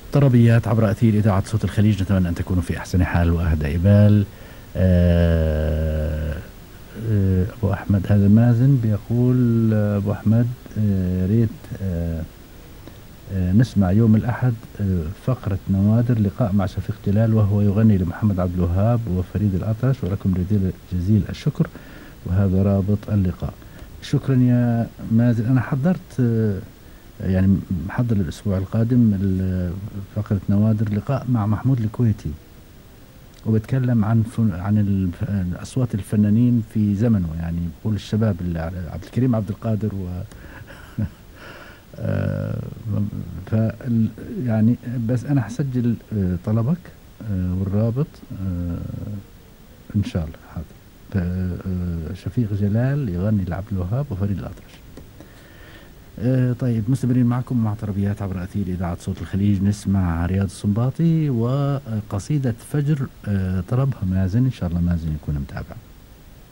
طربيات عبر أثير إذاعة صوت الخليج، نتمنى أن تكونوا في أحسن حال وأهدى إبال. آه، أبو أحمد، هذا مازن بيقول أبو أحمد ريت نسمع يوم الأحد فقرة نوادر لقاء مع شفيق جلال وهو يغني لمحمد عبد الوهاب وفريد الأطرش، ولكم جزيل الشكر، وهذا رابط اللقاء. شكرا يا مازن. أنا حضرت يعني محضر الأسبوع القادم فقرة نوادر لقاء مع محمود الكويتي، وبتكلم عن أصوات الفنانين في زمنه، يعني بقول الشباب اللي عبد الكريم عبد القادر و آه، ف يعني بس أنا حسجل طلبك والرابط إن شاء الله. حاضر. شفيق جلال يغني لعبد الوهاب وفريد الأطرش. طيب، مستمرين معكم مع طربيات عبر أثير إذاعة صوت الخليج. نسمع رياض السنباطي وقصيدة فجر طلبها مازن، إن شاء الله مازن يكون متابع.